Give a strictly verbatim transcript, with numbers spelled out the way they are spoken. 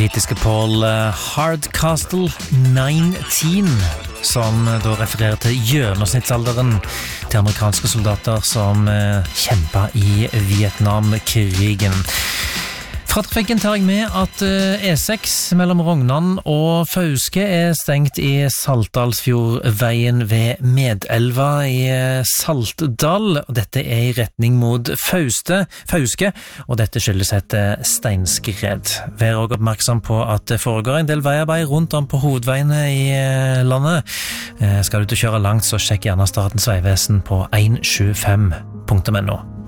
britiske Paul Hardcastle nitten, som da refererer til gjennomsnittsalderen til amerikanske soldater som kjempet i Vietnamkrigen. Fra trafikken tar jeg med at E seks mellom Rognan og Fauske er stengt i Saltdalsfjordveien ved Medelva i Saltdal. Dette er i retning mot Fauste, Fauske, og dette skyldes et steinskred. Vær også oppmerksom på at det foregår en del veiarbeid rundt om på hovedveiene i landet. Skal du ut og kjøre langt, så sjekk gjerne Statens Vegvesen på one seven five punktum no.